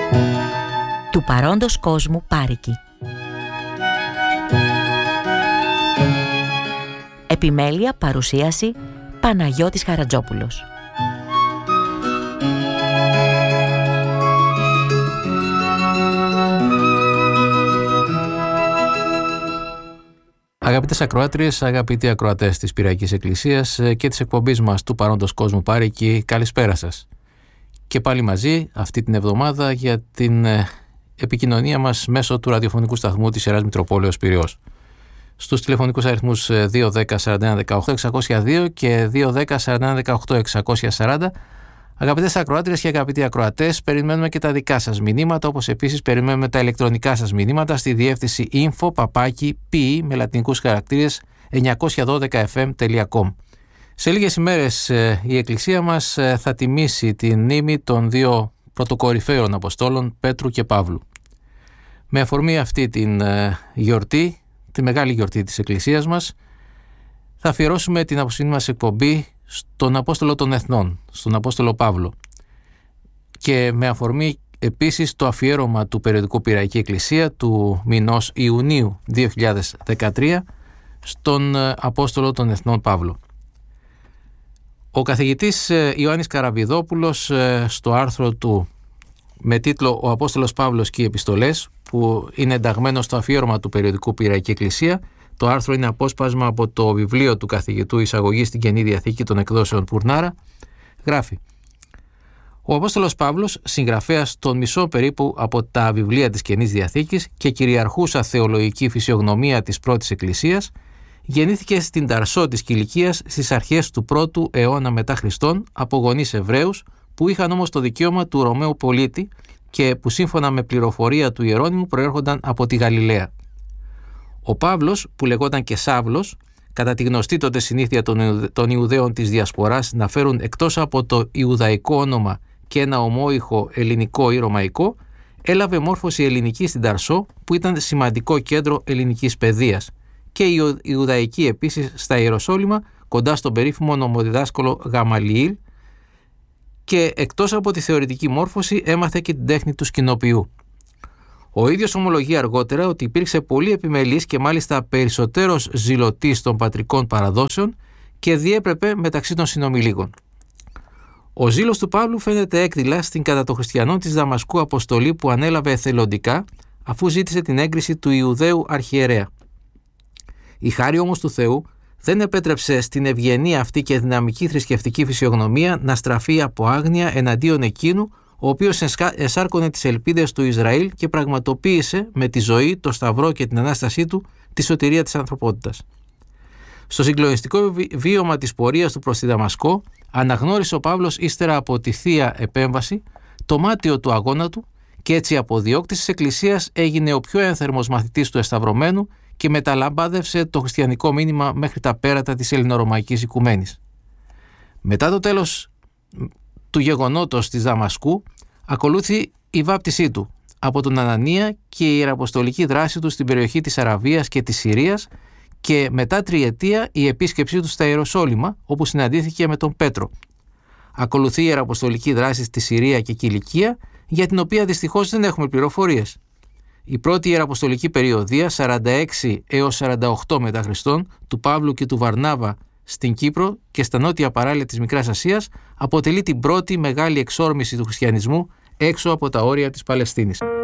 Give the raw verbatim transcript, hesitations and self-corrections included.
Του παρόντος κόσμου Πάρικη. Επιμέλεια, παρουσίαση Παναγιώτης Χαρατζόπουλος. Αγαπητές ακροάτριες, αγαπητοί ακροατές της Πυριακής Εκκλησίας και της εκπομπής μας του παρόντος κόσμου Πάρικη, καλησπέρα σας. Και πάλι μαζί αυτή την εβδομάδα για την επικοινωνία μας μέσω του ραδιοφωνικού σταθμού της Ιεράς Μητροπόλεως Πειραιώς. Στους τηλεφωνικούς αριθμούς δύο ένα μηδέν σαράντα ένα δεκαοκτώ εξακόσια δύο και δύο ένα μηδέν σαράντα ένα δεκαοκτώ εξακόσια σαράντα. Αγαπητές ακροάτριες και αγαπητοί ακροατές, περιμένουμε και τα δικά σας μηνύματα, όπως επίσης περιμένουμε τα ηλεκτρονικά σας μηνύματα στη διεύθυνση info παπάκι pe με λατινικούς χαρακτήρες εννιακόσια δώδεκα εφ εμ τελεία com. Σε λίγες ημέρες η Εκκλησία μας θα τιμήσει την μνήμη των δύο πρωτοκορυφαίων Αποστόλων, Πέτρου και Παύλου. Με αφορμή αυτή την γιορτή, τη μεγάλη γιορτή της Εκκλησίας μας, θα αφιερώσουμε την απόψινή μας εκπομπή στον Απόστολο των Εθνών, στον Απόστολο Παύλο, και με αφορμή επίσης το αφιέρωμα του περιοδικού Πυριακή Εκκλησία του μηνός Ιουνίου δύο χιλιάδες δεκατρία στον Απόστολο των Εθνών Παύλο. Ο καθηγητής Ιωάννης Καραβιδόπουλος στο άρθρο του με τίτλο «Ο Απόστολος Παύλος και οι Επιστολές», που είναι ενταγμένο στο αφιέρωμα του περιοδικού Πυριακή Εκκλησία, το άρθρο είναι απόσπασμα από το βιβλίο του καθηγητού «Εισαγωγή στην Καινή Διαθήκη» των εκδόσεων Πουρνάρα, γράφει: «Ο Απόστολος Παύλος, συγγραφέας των μισών περίπου από τα βιβλία της Καινής Διαθήκης και κυριαρχούσα θεολογική φυσιογνωμία της πρώτης Εκκλησίας, γεννήθηκε στην Ταρσό της Κιλικίας στις αρχές του πρώτου αιώνα μετά Χριστόν από γονείς Εβραίους, που είχαν όμως το δικαίωμα του Ρωμαίου πολίτη και που σύμφωνα με πληροφορία του Ιερώνυμου προέρχονταν από τη Γαλιλαία. Ο Παύλος, που λεγόταν και Σάβλος, κατά τη γνωστή τότε συνήθεια των Ιουδαίων της Διασποράς να φέρουν εκτός από το Ιουδαϊκό όνομα και ένα ομόϊχο ελληνικό ή ρωμαϊκό, έλαβε μόρφωση ελληνική στην Ταρσό, που ήταν σημαντικό κέντρο ελληνικής παιδείας, και η Ιουδαϊκή επίσης στα Ιεροσόλυμα, κοντά στον περίφημο νομοδιδάσκαλο Γαμαλιήλ, και εκτός από τη θεωρητική μόρφωση έμαθε και την τέχνη του σκηνοποιού. Ο ίδιος ομολογεί αργότερα ότι υπήρξε πολύ επιμελής και μάλιστα περισσότερος ζηλωτής των πατρικών παραδόσεων και διέπρεπε μεταξύ των συνομιλίκων. Ο ζήλος του Παύλου φαίνεται έκδηλα στην κατά των χριστιανών της Δαμασκού αποστολή που ανέλαβε εθελοντικά, αφού ζήτησε την έγκριση του Ιουδαίου αρχιερέα. Η χάρη όμως του Θεού δεν επέτρεψε στην ευγενή αυτή και δυναμική θρησκευτική φυσιογνωμία να στραφεί από άγνοια εναντίον εκείνου, ο οποίος εσάρκωνε τις ελπίδες του Ισραήλ και πραγματοποίησε με τη ζωή, το Σταυρό και την Ανάστασή του τη σωτηρία της ανθρωπότητας. Στο συγκλονιστικό βίωμα της πορείας του προς τη Δαμασκό, αναγνώρισε ο Παύλος ύστερα από τη Θεία Επέμβαση το μάτιο του αγώνα του, και έτσι από διώκτης της Εκκλησίας έγινε ο πιο ένθερμος μαθητής του Εσταυρωμένου και μεταλαμπάδευσε το χριστιανικό μήνυμα μέχρι τα πέρατα της ελληνορωμαϊκής οικουμένης. Μετά το τέλος του γεγονότος της Δαμασκού ακολούθη η βάπτισή του από τον Ανανία και η ιεραποστολική δράση του στην περιοχή της Αραβίας και της Συρίας, και μετά τριετία η επίσκεψή του στα Ιεροσόλυμα, όπου συναντήθηκε με τον Πέτρο. Ακολουθεί η ιεραποστολική δράση στη Συρία και Κιλικία, για την οποία δυστυχώς δεν έχουμε πληροφορίες. Η πρώτη ιεραποστολική περιοδία σαράντα έξι έως σαράντα οκτώ μετά Χριστόν του Παύλου και του Βαρνάβα στην Κύπρο και στα νότια παράλια της Μικράς Ασίας αποτελεί την πρώτη μεγάλη εξόρμηση του χριστιανισμού έξω από τα όρια της Παλαιστίνης.